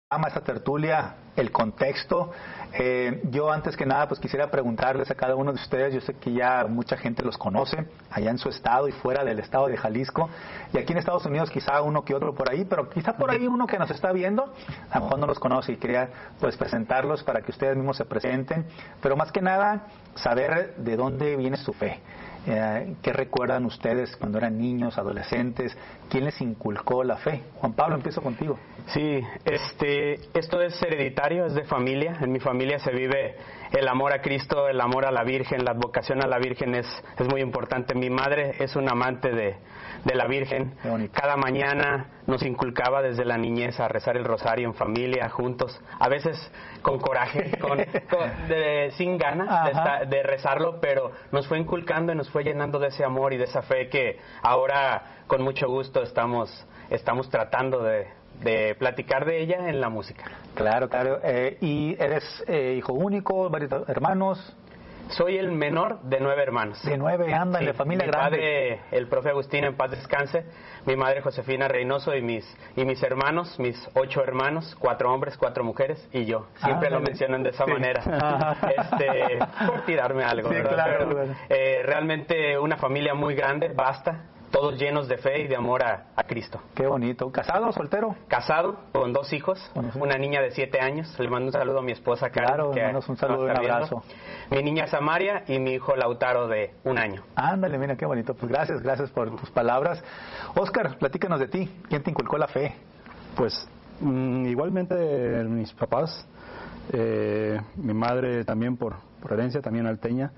programa, esta tertulia, el contexto. Yo antes que nada pues quisiera preguntarles a cada uno de ustedes, yo sé que ya mucha gente los conoce allá en su estado y fuera del estado de Jalisco, y aquí en Estados Unidos quizá uno que otro por ahí, pero quizá por ahí uno que nos está viendo a lo mejor no los conoce, y quería pues presentarlos para que ustedes mismos se presenten, pero más que nada saber de dónde viene su fe. ¿Qué recuerdan ustedes cuando eran niños, adolescentes? ¿Quién les inculcó la fe? Juan Pablo, empiezo contigo. Sí, esto es hereditario, es de familia. En mi familia se vive el amor a Cristo, el amor a la Virgen, la vocación a la Virgen es muy importante. Mi madre es una amante de la Virgen. Cada mañana nos inculcaba desde la niñez a rezar el rosario en familia, juntos, a veces con coraje, sin ganas de rezarlo, pero nos fue inculcando y nos fue llenando de ese amor y de esa fe que ahora con mucho gusto estamos tratando de platicar de ella en la música. Claro. ¿Y eres hijo único, varios hermanos? Soy el menor de 9 hermanos. De 9, anda, en la familia grande. Mi padre, el profe Agustín, en paz descanse, mi madre Josefina Reynoso y mis hermanos, mis 8 hermanos, 4 hombres, 4 mujeres y yo. Siempre lo mencionan de esa manera. Por tirarme algo, sí, ¿verdad? Claro, pero, realmente una familia muy grande, vasta, todos llenos de fe y de amor a Cristo. Qué bonito. ¿Casado o soltero? Casado, con 2 hijos, una niña de 7 años. Le mando un saludo a mi esposa Karen. Claro, mandanos un saludo y un abrazo. Mi niña Samaria y mi hijo Lautaro de 1 año. Ándale, mira qué bonito. Pues gracias por tus palabras. Óscar, platícanos de ti. ¿Quién te inculcó la fe? Pues igualmente mis papás, mi madre también por herencia, también alteña.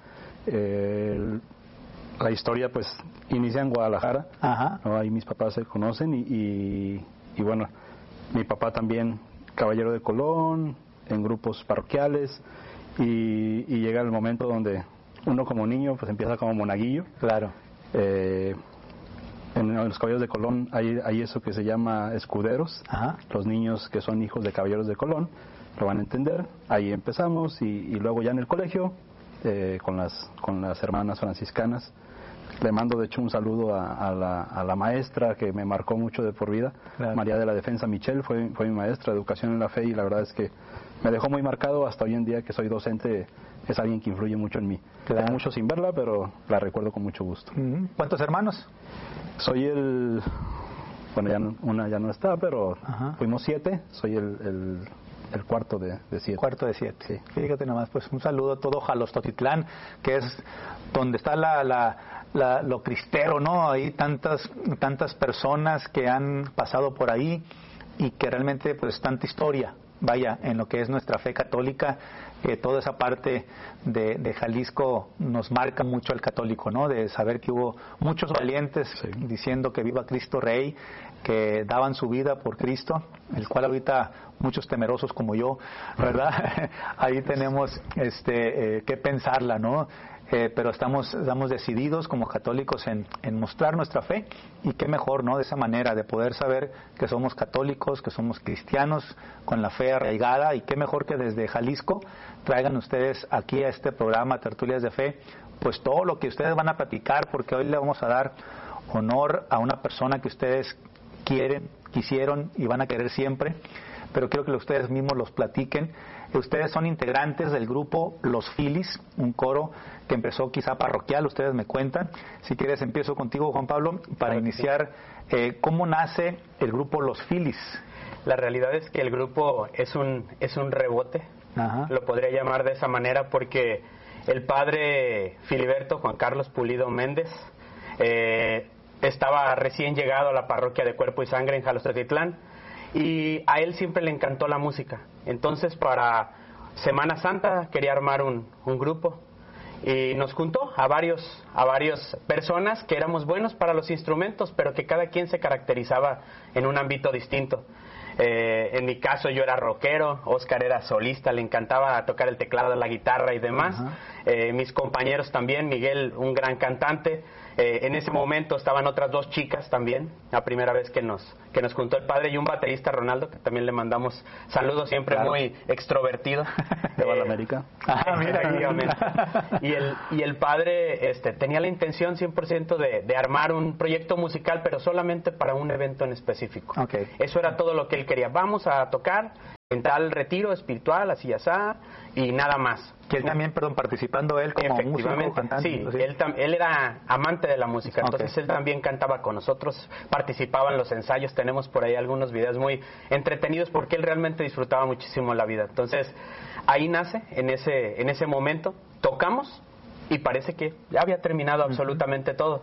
La historia pues inicia en Guadalajara, ¿no? Ahí mis papás se conocen y bueno, mi papá también caballero de Colón, en grupos parroquiales y llega el momento donde uno como niño pues empieza como monaguillo. Claro. En los caballeros de Colón hay eso que se llama escuderos. Los niños que son hijos de caballeros de Colón lo van a entender. Ahí empezamos y luego ya en el colegio con las hermanas franciscanas. Le mando de hecho un saludo a la maestra que me marcó mucho de por vida. Claro. María de la Defensa Michel fue mi maestra de educación en la fe y la verdad es que me dejó muy marcado hasta hoy en día que soy docente. Es alguien que influye mucho en mí. Claro. Tengo mucho sin verla, pero la recuerdo con mucho gusto. ¿Cuántos hermanos? Soy una ya no está, pero fuimos 7. Soy el cuarto de 7. Cuarto de 7. Sí. Fíjate nomás, pues un saludo a todo Jalostotitlán, que es donde está lo cristero, ¿no? Hay tantas personas que han pasado por ahí y que realmente pues tanta historia, vaya, en lo que es nuestra fe católica. Toda esa parte de Jalisco nos marca mucho al católico, ¿no? De saber que hubo muchos valientes diciendo que viva Cristo Rey, que daban su vida por Cristo, el cual ahorita muchos temerosos como yo, ¿verdad? Ahí tenemos que pensarla, ¿no? Pero estamos decididos como católicos en mostrar nuestra fe, y qué mejor, ¿no? De esa manera, de poder saber que somos católicos, que somos cristianos con la fe arraigada, y qué mejor que desde Jalisco traigan ustedes aquí a este programa Tertulias de Fe, pues todo lo que ustedes van a platicar, porque hoy le vamos a dar honor a una persona que ustedes quisieron y van a querer siempre, pero quiero que ustedes mismos los platiquen. Ustedes son integrantes del grupo Los Filis, un coro que empezó quizá parroquial, ustedes me cuentan. Si quieres empiezo contigo, Juan Pablo, para iniciar. ¿Cómo nace el grupo Los Filis? La realidad es que el grupo es un rebote, lo podría llamar de esa manera, porque el padre Filiberto Juan Carlos Pulido Méndez estaba recién llegado a la parroquia de Cuerpo y Sangre en Jalostotitlán, y a él siempre le encantó la música. Entonces para Semana Santa quería armar un grupo y nos juntó a varias personas que éramos buenos para los instrumentos, pero que cada quien se caracterizaba en un ámbito distinto. En mi caso yo era rockero, Óscar era solista, le encantaba tocar el teclado, la guitarra y demás. Mis compañeros también, Miguel, un gran cantante, En ese momento estaban otras 2 chicas también, la primera vez que nos juntó el padre, y un baterista, Ronaldo, que también le mandamos saludos, siempre muy extrovertido. ¿De la América? Mira. Y el padre tenía la intención 100% de armar un proyecto musical, pero solamente para un evento en específico. Okay. Eso era todo lo que él quería. Vamos a tocar en tal retiro espiritual, así asá, y nada más. Que él también, participando él como músico, cantante. Sí, él era amante de la música, entonces él también cantaba con nosotros, participaba en los ensayos, tenemos por ahí algunos videos muy entretenidos porque él realmente disfrutaba muchísimo la vida. Entonces, ahí nace, en ese momento, tocamos y parece que ya había terminado absolutamente todo.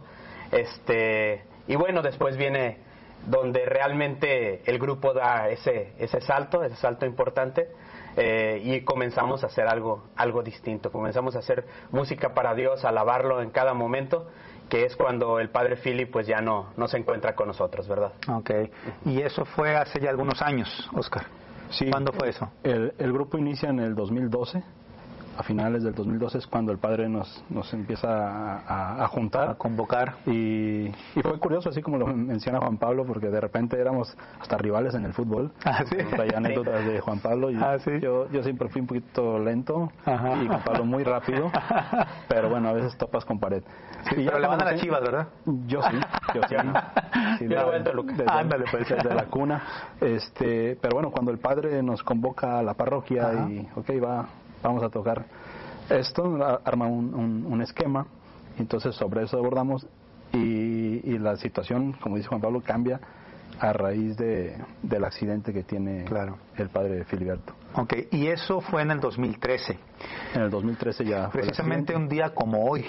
Y bueno, después viene donde realmente el grupo da ese salto importante, y comenzamos a hacer algo distinto, comenzamos a hacer música para Dios, a alabarlo en cada momento, que es cuando el padre Philly pues ya no se encuentra con nosotros, ¿verdad? Okay. Y eso fue hace ya algunos años, Oscar. Sí. ¿Cuándo fue eso? El grupo inicia en el 2012. A finales del 2012 es cuando el padre nos empieza a juntar, a convocar, y fue curioso, así como lo menciona Juan Pablo, porque de repente éramos hasta rivales en el fútbol. ¿Sí? Hay anécdotas de Juan Pablo, y ¿Sí? yo siempre fui un poquito lento. Ajá. Y Juan Pablo muy rápido, pero bueno, a veces topas con pared. Sí, pero le van a las Chivas, ¿verdad? Yo sí. Sí, ándale, pues, desde la cuna. Pero bueno, cuando el padre nos convoca a la parroquia, ajá, y vamos a tocar esto, arma un esquema, entonces sobre eso abordamos, y la situación, como dice Juan Pablo, cambia a raíz del accidente que tiene el padre Filiberto. Okay, y eso fue en el 2013. En el 2013 ya. Precisamente un día como hoy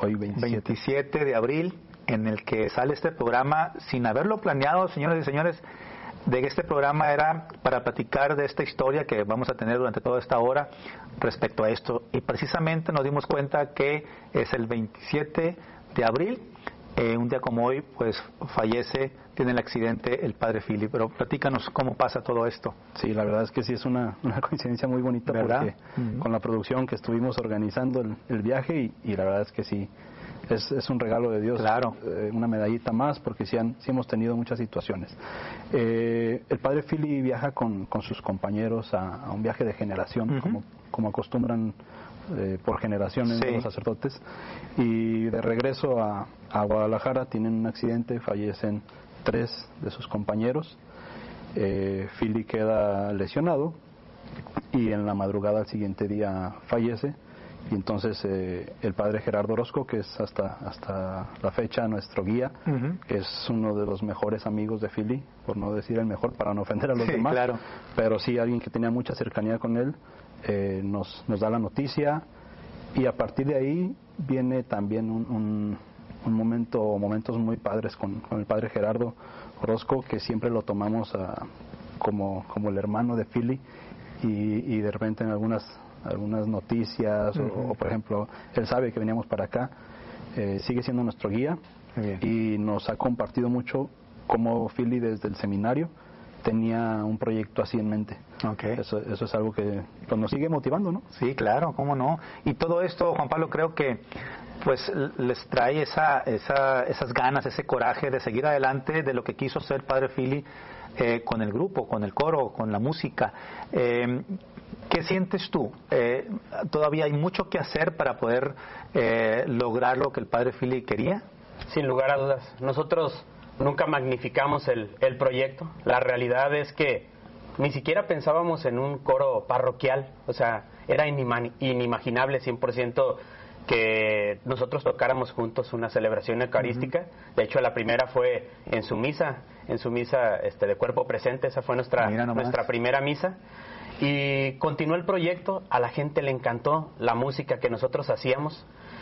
27 de abril, en el que sale este programa sin haberlo planeado, señoras y señores. De este programa era para platicar de esta historia que vamos a tener durante toda esta hora respecto a esto, y precisamente nos dimos cuenta que es el 27 de abril, un día como hoy, pues fallece, tiene el accidente el padre Philly. Pero platícanos cómo pasa todo esto. Sí, la verdad es que sí es una coincidencia muy bonita, ¿verdad? Porque con la producción que estuvimos organizando el viaje, y la verdad es que sí. Es un regalo de Dios, claro. Una medallita más, porque sí hemos tenido muchas situaciones. El padre Philly viaja con sus compañeros a un viaje de generación, como acostumbran por generaciones, sí, los sacerdotes, y de regreso a Guadalajara tienen un accidente, fallecen 3 de sus compañeros. Philly queda lesionado y en la madrugada al siguiente día fallece. Y entonces el padre Gerardo Orozco, que es hasta la fecha nuestro guía, es uno de los mejores amigos de Philly, por no decir el mejor, para no ofender a los demás, claro, pero sí alguien que tenía mucha cercanía con él, nos da la noticia, y a partir de ahí viene también un momento, o momentos muy padres con el padre Gerardo Orozco, que siempre lo tomamos como el hermano de Philly, y de repente en algunas noticias, o por ejemplo, él sabe que veníamos para acá, sigue siendo nuestro guía, y nos ha compartido mucho cómo Philly desde el seminario tenía un proyecto así en mente. Okay. Eso es algo que pues, nos sigue motivando, ¿no? Sí, claro, cómo no. Y todo esto, Juan Pablo, creo que pues les trae esas ganas, ese coraje de seguir adelante de lo que quiso ser padre Philly, con el grupo, con el coro, con la música. ¿Qué sientes tú? ¿Todavía hay mucho que hacer para poder lograr lo que el padre Philly quería? Sin lugar a dudas. Nosotros nunca magnificamos el proyecto. La realidad es que ni siquiera pensábamos en un coro parroquial. O sea, era inimaginable 100% que nosotros tocáramos juntos una celebración eucarística. De hecho, la primera fue en su misa de cuerpo presente. Esa fue nuestra primera misa. Y continuó el proyecto, a la gente le encantó la música que nosotros hacíamos,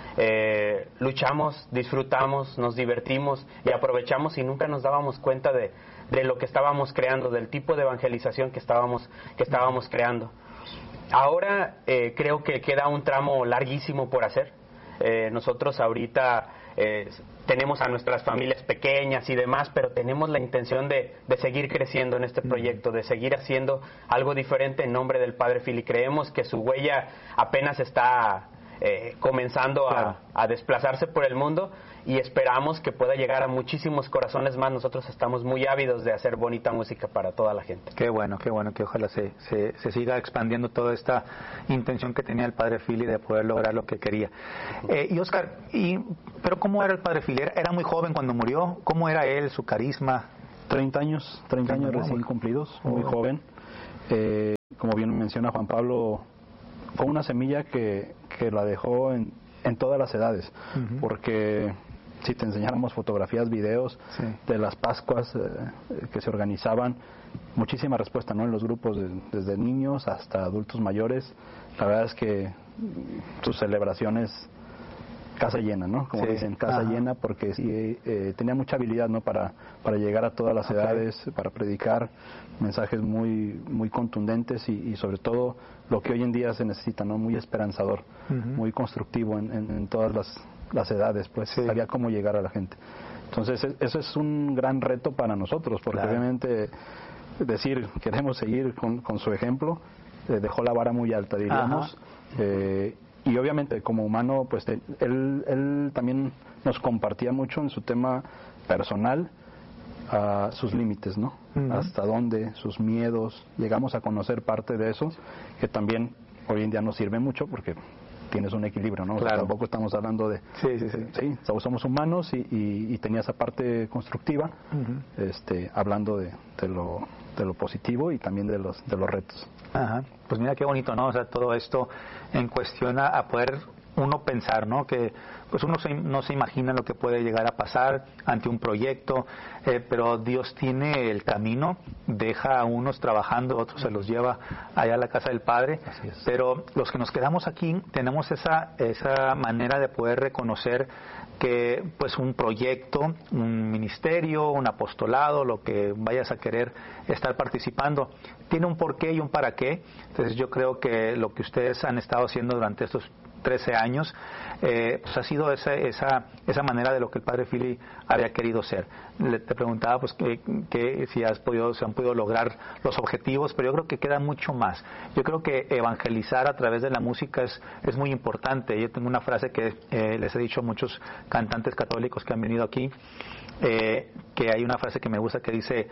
luchamos, disfrutamos, nos divertimos y aprovechamos, y nunca nos dábamos cuenta de lo que estábamos creando, del tipo de evangelización que estábamos creando. Ahora creo que queda un tramo larguísimo por hacer. Nosotros ahorita tenemos a nuestras familias pequeñas y demás, pero tenemos la intención de seguir creciendo en este proyecto, de seguir haciendo algo diferente en nombre del padre Philly. Creemos que su huella apenas está comenzando a desplazarse por el mundo, y esperamos que pueda llegar a muchísimos corazones más. Nosotros estamos muy ávidos de hacer bonita música para toda la gente. Qué bueno, que ojalá se siga expandiendo toda esta intención que tenía el Padre Philly de poder lograr lo que quería. Y Oscar, pero ¿cómo era el Padre Philly? ¿Era muy joven cuando murió? ¿Cómo era él, su carisma? 30 años recién cumplidos, muy joven. Como bien menciona Juan Pablo, fue una semilla que la dejó en todas las edades, porque si te enseñáramos fotografías, videos de las Pascuas que se organizaban, muchísima respuesta, ¿no? En los grupos, desde niños hasta adultos mayores. La verdad es que sus celebraciones, casa llena, ¿no? Como dicen, casa llena, porque sí, tenía mucha habilidad, ¿no? Para llegar a todas las edades, para predicar mensajes muy muy contundentes y sobre todo lo que hoy en día se necesita, ¿no? Muy esperanzador, muy constructivo en todas las edades, pues sabía cómo llegar a la gente. Entonces eso es un gran reto para nosotros, porque obviamente decir queremos seguir con su ejemplo, dejó la vara muy alta, diríamos. Y obviamente como humano, pues él también nos compartía mucho en su tema personal, sus límites, ¿no? Hasta dónde, sus miedos. Llegamos a conocer parte de eso, que también hoy en día nos sirve mucho porque tienes un equilibrio, ¿no? Claro. O sea, tampoco estamos hablando de... Sí, somos humanos y tenía esa parte constructiva, hablando de lo positivo y también de los retos. Pues mira qué bonito, ¿no? O sea, todo esto en cuestión a poder uno pensar, ¿no? Que pues uno no se imagina lo que puede llegar a pasar ante un proyecto, pero Dios tiene el camino, deja a unos trabajando, otros se los lleva allá a la casa del Padre, pero los que nos quedamos aquí tenemos esa manera de poder reconocer que pues un proyecto, un ministerio, un apostolado, lo que vayas a querer estar participando, tiene un porqué y un para qué. Entonces yo creo que lo que ustedes han estado haciendo durante estos 13 años, pues ha sido esa manera de lo que el Padre Philly había querido ser. Te preguntaba pues que si se han podido lograr los objetivos, pero yo creo que queda mucho más. Yo creo que evangelizar a través de la música es muy importante. Yo tengo una frase que les he dicho a muchos cantantes católicos que han venido aquí, que hay una frase que me gusta que dice,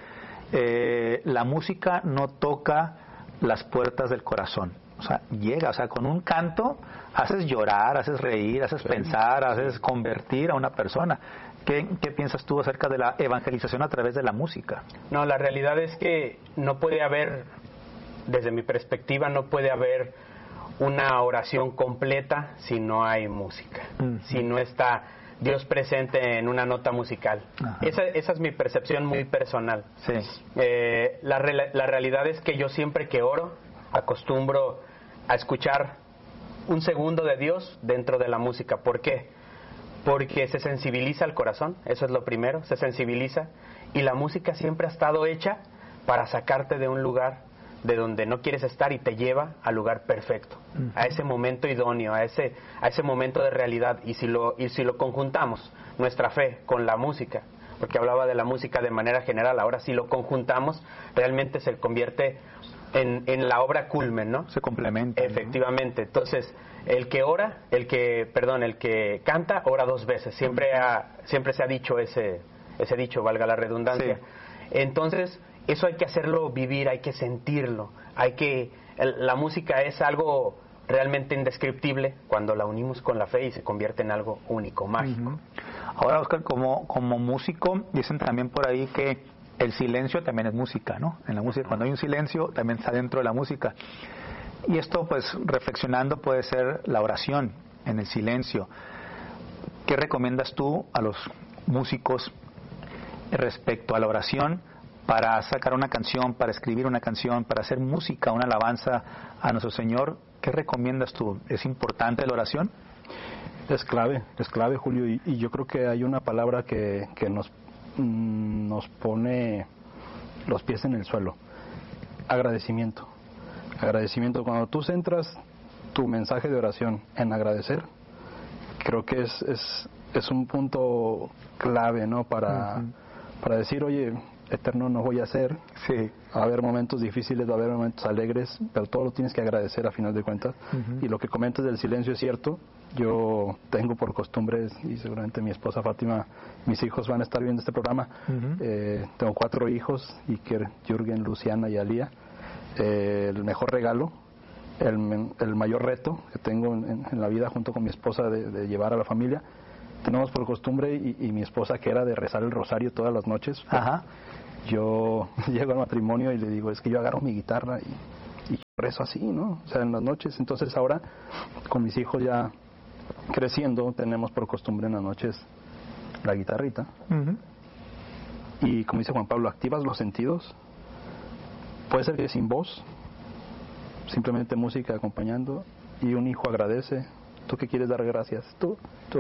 la música no toca las puertas del corazón. O sea, llega, o sea, con un canto haces llorar, haces reír, haces pensar, haces convertir a una persona. ¿Qué piensas tú acerca de la evangelización a través de la música? No, la realidad es que no puede haber, desde mi perspectiva, no puede haber una oración completa si no hay música, si no está Dios presente en una nota musical. Esa es mi percepción muy personal. La realidad es que yo siempre que oro acostumbro a escuchar un segundo de Dios dentro de la música. ¿Por qué? Porque se sensibiliza el corazón, eso es lo primero, se sensibiliza, y la música siempre ha estado hecha para sacarte de un lugar de donde no quieres estar y te lleva al lugar perfecto, a ese momento idóneo, a ese momento de realidad. Y si lo conjuntamos, nuestra fe con la música, porque hablaba de la música de manera general, ahora si lo conjuntamos, realmente se convierte en la obra culmen, ¿no? Se complementa. Efectivamente. ¿No? Entonces, el que canta, ora dos veces. Siempre se ha dicho ese dicho, valga la redundancia. Entonces, eso hay que hacerlo vivir, hay que sentirlo. La música es algo realmente indescriptible cuando la unimos con la fe y se convierte en algo único, mágico. Ahora, Oscar, como músico, dicen también por ahí que el silencio también es música, ¿no? En la música, cuando hay un silencio, también está dentro de la música. Y esto, pues, reflexionando, puede ser la oración en el silencio. ¿Qué recomiendas tú a los músicos respecto a la oración para sacar una canción, para escribir una canción, para hacer música, una alabanza a nuestro Señor? ¿Qué recomiendas tú? ¿Es importante la oración? Es clave, Julio, y yo creo que hay una palabra que nos pone los pies en el suelo: agradecimiento. Cuando tú centras tu mensaje de oración en agradecer, creo que es un punto clave, ¿no? Para decir, oye, eterno no voy a ser. Sí. Va a haber momentos difíciles, va a haber momentos alegres, pero todo lo tienes que agradecer a final de cuentas. Y lo que comentas del silencio es cierto. Yo tengo por costumbre, y seguramente mi esposa Fátima, mis hijos van a estar viendo este programa. Tengo 4 hijos, Iker, Jürgen, Luciana y Alía. El mejor regalo, el mayor reto que tengo en la vida junto con mi esposa de llevar a la familia. Tenemos por costumbre, y mi esposa, que era de rezar el rosario todas las noches. Yo llego al matrimonio y le digo, es que yo agarro mi guitarra y rezo así, ¿no? O sea, en las noches. Entonces ahora, con mis hijos ya creciendo, tenemos por costumbre en las noches la guitarrita. Y como dice Juan Pablo, activas los sentidos. Puede ser que sin voz, simplemente música acompañando, y un hijo agradece. ¿Tú qué quieres dar gracias? Tú.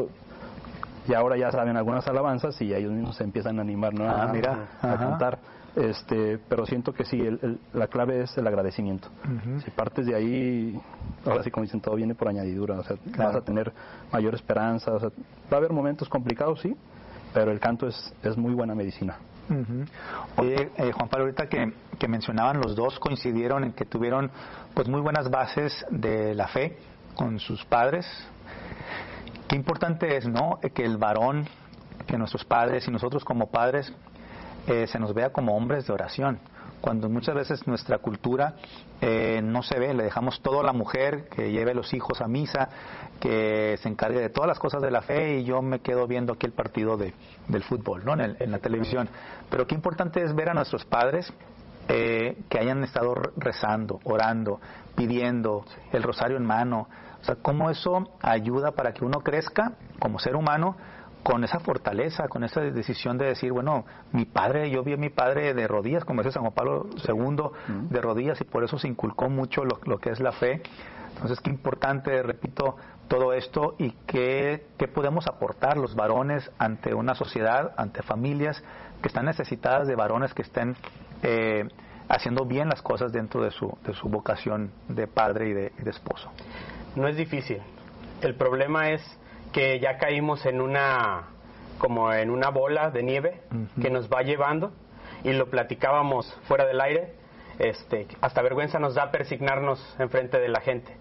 Y ahora ya saben algunas alabanzas y ellos mismos se empiezan a animar, ¿no? a cantar. Pero siento que sí, la clave es el agradecimiento. Si partes de ahí, ahora sí, como dicen, todo viene por añadidura. O sea, vas a tener mayor esperanza. O sea, va a haber momentos complicados, sí, pero el canto es muy buena medicina. Oye, Juan Pablo, ahorita que mencionaban, los dos coincidieron en que tuvieron pues muy buenas bases de la fe con sus padres. Qué importante es, ¿no?, que el varón, que nuestros padres y nosotros como padres se nos vea como hombres de oración. Cuando muchas veces nuestra cultura no se ve, le dejamos todo a la mujer, que lleve los hijos a misa, que se encargue de todas las cosas de la fe, y yo me quedo viendo aquí el partido del fútbol, ¿no?, en la televisión. Pero qué importante es ver a nuestros padres que hayan estado rezando, orando, pidiendo, el rosario en mano. O sea, cómo eso ayuda para que uno crezca como ser humano con esa fortaleza, con esa decisión de decir, bueno, yo vi a mi padre de rodillas, como dice San Juan Pablo II, de rodillas, y por eso se inculcó mucho lo que es la fe. Entonces, qué importante, repito, todo esto, y qué podemos aportar los varones ante una sociedad, ante familias que están necesitadas de varones que estén haciendo bien las cosas dentro de su vocación de padre y de esposo. No es difícil. El problema es que ya caímos en una bola de nieve que nos va llevando, y lo platicábamos fuera del aire, hasta vergüenza nos da persignarnos enfrente de la gente.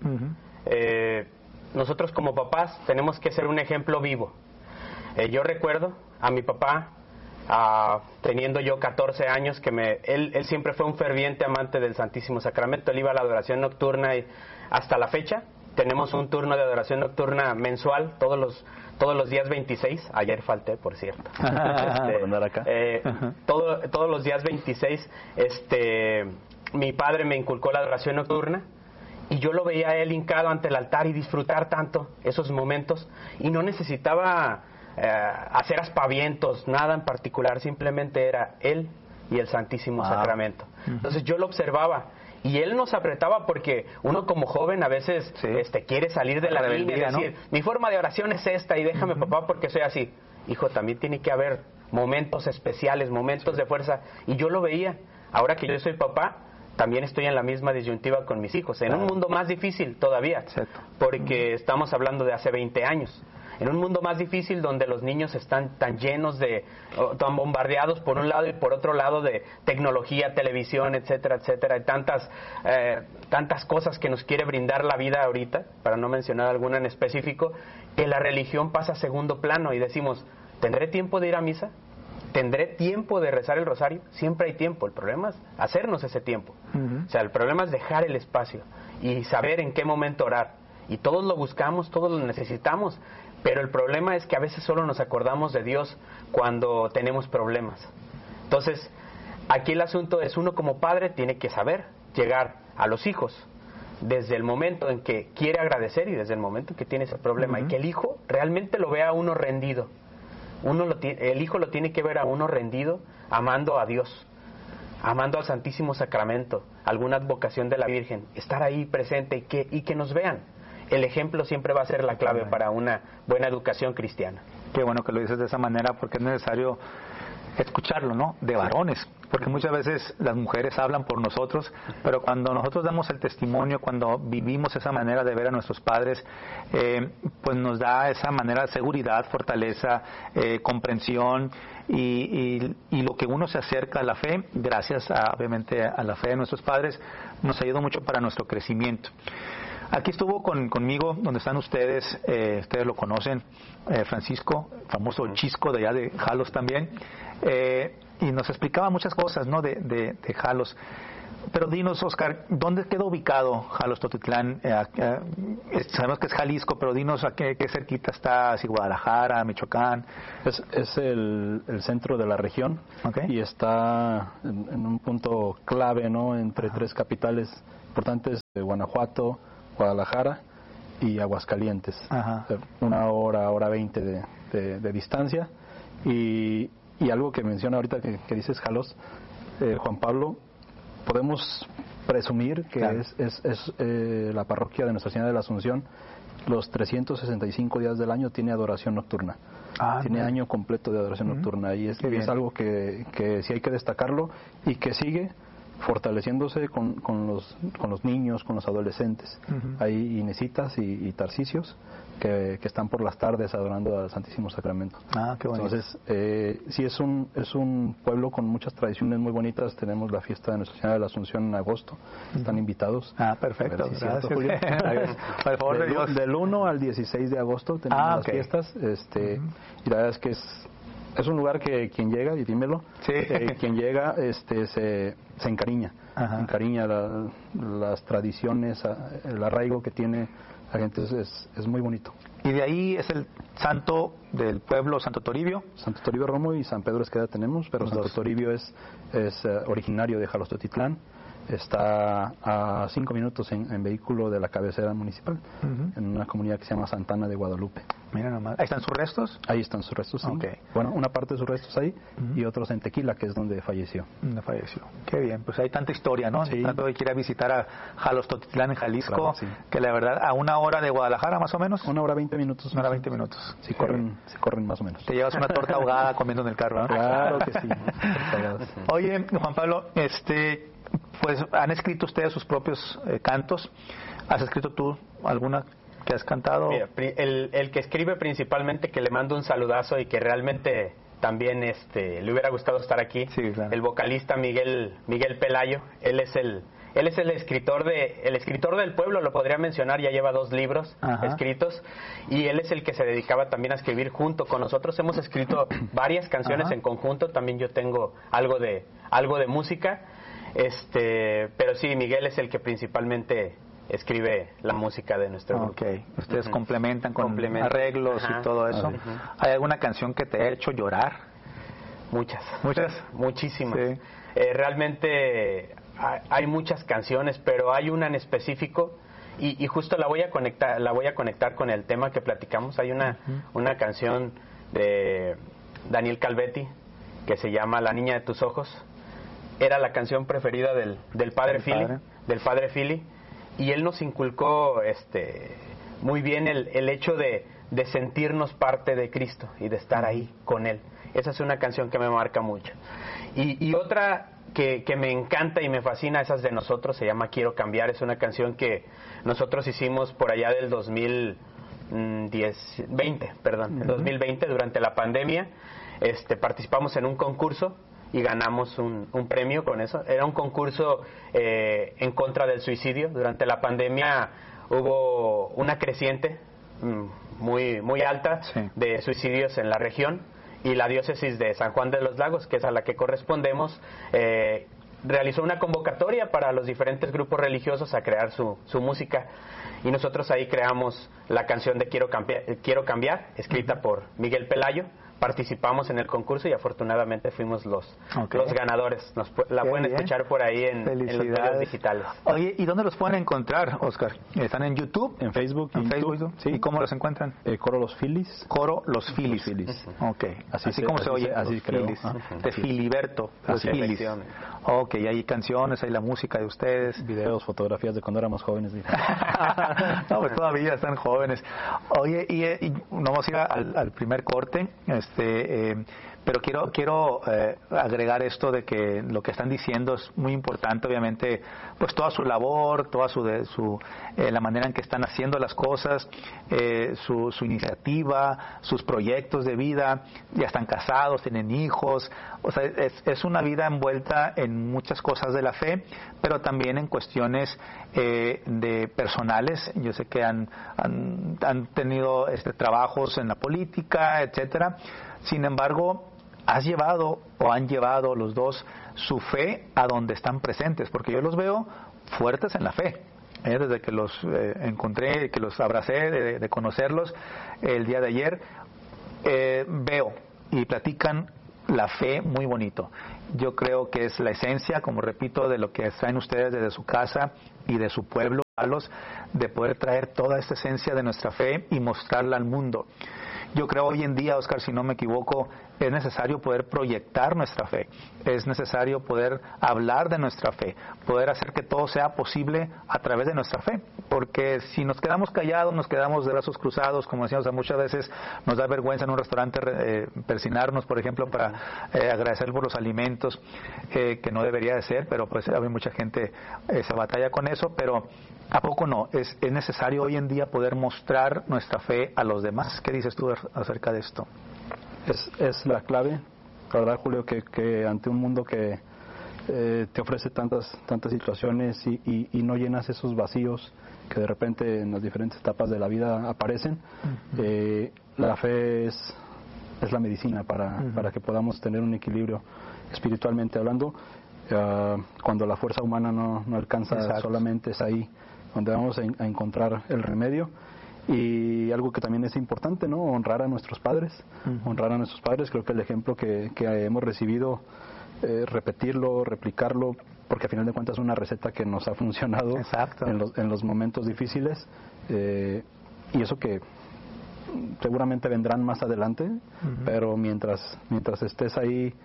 Nosotros como papás tenemos que ser un ejemplo vivo. Yo recuerdo a mi papá, teniendo yo 14 años, que él siempre fue un ferviente amante del Santísimo Sacramento. Él iba a la adoración nocturna, y hasta la fecha tenemos un turno de adoración nocturna mensual, todos los días 26. Ayer falté, por cierto. Todos los días 26, mi padre me inculcó la adoración nocturna, y yo lo veía a él hincado ante el altar y disfrutar tanto esos momentos, y no necesitaba hacer aspavientos, nada en particular, simplemente era él y el Santísimo Sacramento. Entonces yo lo observaba, y él nos apretaba, porque uno como joven a veces quiere salir de la línea y decir, ¿no?, mi forma de oración es esta, y déjame, papá, porque soy así. Hijo, también tiene que haber momentos especiales, momentos de fuerza, y yo lo veía. Ahora que yo soy papá, también estoy en la misma disyuntiva con mis hijos, en un mundo más difícil todavía, porque estamos hablando de hace 20 años. En un mundo más difícil, donde los niños están tan llenos tan bombardeados por un lado y por otro lado de tecnología, televisión, etcétera, etcétera, y tantas cosas que nos quiere brindar la vida ahorita, para no mencionar alguna en específico, que la religión pasa a segundo plano, y decimos, ¿tendré tiempo de ir a misa? ¿Tendré tiempo de rezar el rosario? Siempre hay tiempo. El problema es hacernos ese tiempo. O sea, el problema es dejar el espacio y saber en qué momento orar. Y todos lo buscamos, todos lo necesitamos, pero el problema es que a veces solo nos acordamos de Dios cuando tenemos problemas. Entonces, aquí el asunto es, uno como padre tiene que saber llegar a los hijos desde el momento en que quiere agradecer y desde el momento en que tiene ese problema, y que el hijo realmente lo vea a uno rendido. El hijo lo tiene que ver a uno rendido, amando a Dios, amando al Santísimo Sacramento, alguna advocación de la Virgen, estar ahí presente y que nos vean. El ejemplo siempre va a ser la clave para una buena educación cristiana. Qué bueno que lo dices de esa manera, porque es necesario escucharlo, ¿no? De varones, porque muchas veces las mujeres hablan por nosotros, pero cuando nosotros damos el testimonio, cuando vivimos esa manera de ver a nuestros padres, pues nos da esa manera de seguridad, fortaleza, comprensión y lo que uno se acerca a la fe, gracias obviamente a la fe de nuestros padres, nos ayuda mucho para nuestro crecimiento. Aquí estuvo conmigo, donde están ustedes lo conocen, Francisco, famoso Chisco de allá de Jalos también, y nos explicaba muchas cosas, ¿no? de Jalos. Pero dinos, Oscar, ¿dónde queda ubicado Jalos Totitlán? Sabemos que es Jalisco, pero dinos a qué cerquita está, si Guadalajara, Michoacán. Es el centro de la región, okay, y está en un punto clave, ¿no? Entre tres capitales importantes, Guanajuato, Guadalajara y Aguascalientes. Ajá. 1 hora, hora 20 de distancia. Y algo que menciona ahorita que dices Jalos, Juan Pablo, podemos presumir que claro, es la parroquia de Nuestra Señora de la Asunción, los 365 días del año tiene adoración nocturna. Tiene año completo de adoración nocturna, y es algo que sí hay que destacarlo y que sigue fortaleciéndose con los niños, con los adolescentes. Hay Inesitas y Tarcisios que están por las tardes adorando al Santísimo Sacramento. Qué bonito. Entonces, sí es un pueblo con muchas tradiciones muy bonitas. Tenemos la fiesta de Nuestra Señora de la Asunción en agosto. Están invitados. Perfecto. Si gracias, Julio. Por favor, de Dios. Del 1 al 16 de agosto tenemos las fiestas. Y la verdad es que es un lugar que quien llega, y dímelo, quien llega se encariña. Encariña las tradiciones, el arraigo que tiene la gente, es muy bonito. Y de ahí es el santo del pueblo, Santo Toribio. Santo Toribio Romo y San Pedro Esqueda tenemos, pero Santo Toribio es originario de Jalos Totitlán. Está a 5 minutos en vehículo de la cabecera municipal, en una comunidad que se llama Santana de Guadalupe. Mira nomás. ¿Ahí están sus restos? Ahí están sus restos, sí. Okay. Bueno, una parte de sus restos ahí y otros en Tequila, que es donde falleció. Qué bien, pues hay tanta historia, ¿no? Sí. Tanto que quiera visitar a Jalos Totitlán en Jalisco, claro, sí, que la verdad, a 1 hora de Guadalajara más o menos. 1 hora 20 minutos. 1 hora 20 minutos. Sí, corren más o menos. Te llevas una torta ahogada comiendo en el carro, ¿no? Claro que sí. Oye, Juan Pablo, pues han escrito ustedes sus propios cantos. ¿Has escrito tú alguna que has cantado? Mira, el que escribe principalmente, que le mando un saludazo y que realmente también le hubiera gustado estar aquí, sí, claro, el vocalista Miguel Pelayo. Él es el escritor del pueblo, lo podría mencionar. Ya lleva 2 libros escritos, y él es el que se dedicaba también a escribir junto con nosotros. Hemos escrito varias canciones en conjunto. También yo tengo algo de música. Pero sí, Miguel es el que principalmente escribe la música de nuestro grupo. Okay. Ustedes complementan con arreglos y todo eso. ¿Hay alguna canción que te haya hecho llorar? Muchísimas. Sí. Realmente hay muchas canciones, pero hay una en específico y justo la voy a conectar con el tema que platicamos. Hay una canción de Daniel Calvetti que se llama La niña de tus ojos. Era la canción preferida del padre Philly, y él nos inculcó muy bien el hecho de sentirnos parte de Cristo y de estar ahí con él. Esa es una canción que me marca mucho. Y otra que me encanta y me fascina, esa es de nosotros, se llama Quiero Cambiar. Es una canción que nosotros hicimos por allá del 2020, durante la pandemia. Participamos en un concurso y ganamos un premio con eso. Era un concurso en contra del suicidio. Durante la pandemia hubo una creciente muy, muy alta de suicidios en la región, y la diócesis de San Juan de los Lagos, que es a la que correspondemos, realizó una convocatoria para los diferentes grupos religiosos a crear su música, y nosotros ahí creamos la canción de Quiero Cambiar, escrita por Miguel Pelayo. Participamos en el concurso y afortunadamente fuimos los ganadores. La pueden escuchar por ahí en los medios digitales. Oye, ¿y dónde los pueden encontrar, Oscar? ¿Están en YouTube? En Facebook. Sí. ¿Y cómo los encuentran? Coro Los Filis. Coro Los Filis. Ok. Así como se oye. Así creo. De Filiberto. Los Filis. Ok, hay canciones, hay la música de ustedes. Videos, fotografías de cuando éramos jóvenes. No, pues todavía están jóvenes. Oye, y no vamos a ir al primer corte. Pero quiero agregar esto de que lo que están diciendo es muy importante, obviamente, pues toda su labor, toda la manera en que están haciendo las cosas, su iniciativa, sus proyectos de vida, ya están casados, tienen hijos, o sea, es una vida envuelta en muchas cosas de la fe, pero también en cuestiones de personales. Yo sé que han tenido trabajos en la política, etcétera. Sin embargo, han llevado los dos su fe a donde están presentes, porque yo los veo fuertes en la fe. Desde que los encontré, que los abracé, de conocerlos el día de ayer, veo y platican la fe muy bonito. Yo creo que es la esencia, como repito, de lo que traen ustedes desde su casa y de su pueblo, de poder traer toda esta esencia de nuestra fe y mostrarla al mundo. Yo creo hoy en día, Oscar, si no me equivoco, es necesario poder proyectar nuestra fe, es necesario poder hablar de nuestra fe, poder hacer que todo sea posible a través de nuestra fe, porque si nos quedamos callados, nos quedamos de brazos cruzados, como decíamos, muchas veces nos da vergüenza en un restaurante persinarnos, por ejemplo, para agradecer por los alimentos, que no debería de ser, pero pues hay mucha gente se batalla con eso, pero ¿a poco no? Es necesario hoy en día poder mostrar nuestra fe a los demás. ¿Qué dices tú acerca de esto? Es la clave, la verdad, Julio, que ante un mundo que te ofrece tantas situaciones y no llenas esos vacíos que de repente en las diferentes etapas de la vida aparecen, la fe es la medicina para que podamos tener un equilibrio espiritualmente hablando. Cuando la fuerza humana no alcanza, exacto, solamente es ahí donde vamos a encontrar el remedio. Y algo que también es importante, ¿no? Honrar a nuestros padres. Honrar a nuestros padres. Creo que el ejemplo que hemos recibido, repetirlo, replicarlo, porque al final de cuentas es una receta que nos ha funcionado en los momentos difíciles, y eso que seguramente vendrán más adelante, pero mientras estés ahí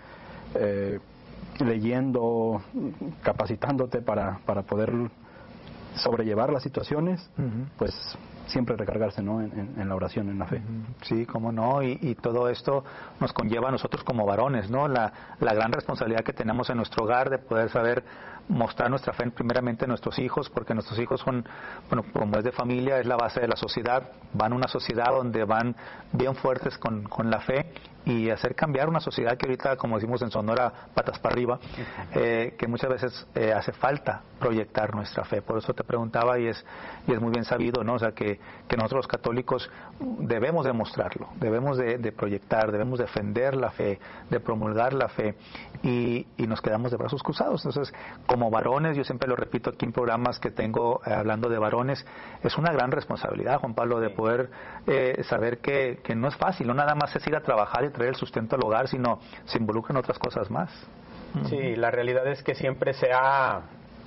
leyendo, capacitándote para poder sobrellevar las situaciones, pues siempre recargarse, ¿no? en la oración, en la fe. Sí, cómo no, y todo esto nos conlleva a nosotros como varones, ¿no? La gran responsabilidad que tenemos en nuestro hogar de poder saber mostrar nuestra fe primeramente a nuestros hijos, porque nuestros hijos son, bueno, como es de familia, es la base de la sociedad, van a una sociedad donde van bien fuertes con la fe, y hacer cambiar una sociedad que ahorita, como decimos en Sonora, patas para arriba, que muchas veces hace falta proyectar nuestra fe. Por eso te preguntaba, y es muy bien sabido, ¿no? O sea, que nosotros los católicos debemos demostrarlo, debemos de proyectar, debemos defender la fe, de promulgar la fe, y nos quedamos de brazos cruzados. Entonces, como varones, yo siempre lo repito aquí en programas que tengo hablando de varones, es una gran responsabilidad, Juan Pablo, de poder saber que no es fácil, no nada más es ir a trabajar y traer el sustento al hogar, sino se involucran otras cosas más. Sí, la realidad es que siempre se ha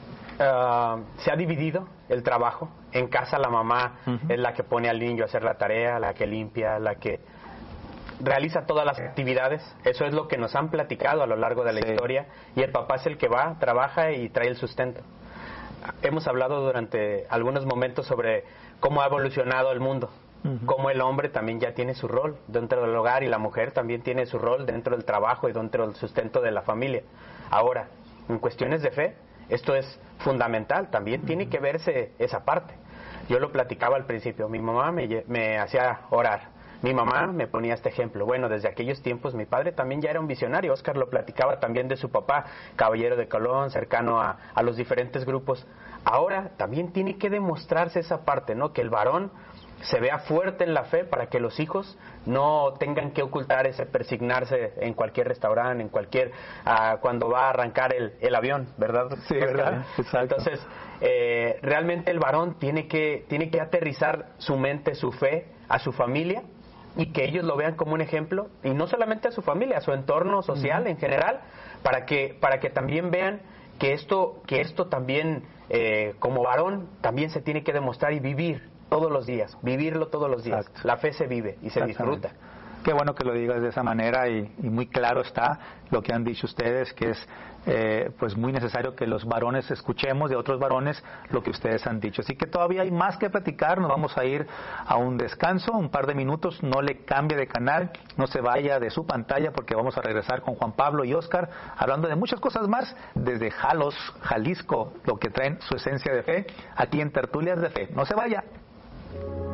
dividido el trabajo. En casa la mamá es la que pone al niño a hacer la tarea, la que limpia, la que realiza todas las actividades. Eso es lo que nos han platicado a lo largo de la historia, y el papá es el que va, trabaja y trae el sustento. Hemos hablado durante algunos momentos sobre cómo ha evolucionado el mundo, cómo el hombre también ya tiene su rol dentro del hogar, y la mujer también tiene su rol dentro del trabajo y dentro del sustento de la familia. Ahora, en cuestiones de fe, esto es fundamental, también tiene que verse esa parte. Yo lo platicaba al principio, mi mamá me hacía orar, mi mamá me ponía este ejemplo. Bueno, desde aquellos tiempos mi padre también ya era un visionario. Oscar lo platicaba también de su papá, caballero de Colón, cercano a los diferentes grupos. Ahora también tiene que demostrarse esa parte, ¿no? Que el varón se vea fuerte en la fe para que los hijos no tengan que ocultar ese persignarse en cualquier restaurante, en cualquier cuando va a arrancar el avión, ¿verdad? Sí, ¿verdad? Exacto. Entonces, realmente el varón tiene que aterrizar su mente, su fe a su familia, y que ellos lo vean como un ejemplo, y no solamente a su familia, a su entorno social en general, para que también vean que esto también como varón también se tiene que demostrar y vivir todos los días, vivirlo todos los días. Exacto. La fe se vive y se disfruta. Qué bueno que lo digas de esa manera y muy claro está lo que han dicho ustedes, que es pues muy necesario que los varones escuchemos de otros varones lo que ustedes han dicho. Así que todavía hay más que platicar, nos vamos a ir a un descanso, un par de minutos, no le cambie de canal, no se vaya de su pantalla porque vamos a regresar con Juan Pablo y Oscar hablando de muchas cosas más desde Jalos, Jalisco, lo que traen su esencia de fe aquí en Tertulias de Fe. No se vaya.